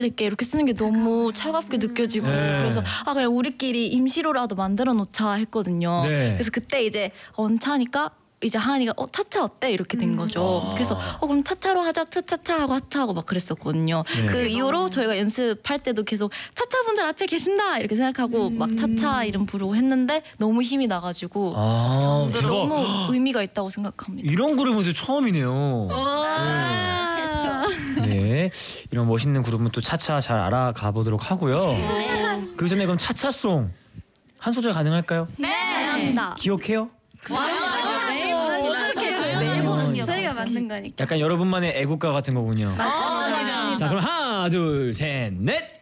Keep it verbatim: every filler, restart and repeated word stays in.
이렇게 이렇게 쓰는 게 너무 차갑게 느껴지고 네. 그래서 아 그냥 우리끼리 임시로라도 만들어 놓자 했거든요. 네. 그래서 그때 이제 언차니까 이제 하은이가 어 차차 어때 이렇게 된 거죠. 아. 그래서 어 그럼 차차로 하자 차차차 하고 하트하고 막 그랬었거든요. 네. 그 이후로 저희가 연습할 때도 계속 차차분들 앞에 계신다 이렇게 생각하고 음. 막 차차 이름 부르고 했는데 너무 힘이 나가지고 아, 대박. 너무 의미가 있다고 생각합니다. 이런 그룹은 처음이네요. 네, 이런 멋있는 그룹은 또 차차 잘 알아가 보도록 하고요. 그 전에 그럼 차차송 한 소절 가능할까요? 네. 합니다. 기억해요? 어떻게 저희 매일 보는 게 저희가 만든 거니까. 약간 여러분만의 애국가 같은 거군요. 맞습니다. 자, 그럼 하나, 둘, 셋, 넷.